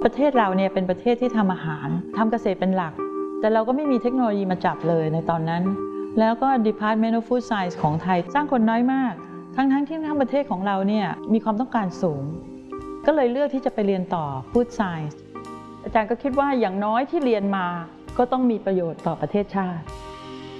ประเทศเราเนี่ยเป็นประเทศที่ทำอาหารทำเกษตรเป็นหลักแต่เราก็ไม่มีเทคโนโลยีมาจับเลยในตอนนั้นแล้วก็ Department of Food Science ของไทยสร้างคนน้อยมากทั้งที่ทั้งประเทศของเราเนี่ยมีความต้องการสูงก็เลยเลือกที่จะไปเรียนต่อ Food Science อาจารย์ก็คิดว่าอย่างน้อยที่เรียนมาก็ต้องมีประโยชน์ต่อประเทศชาติ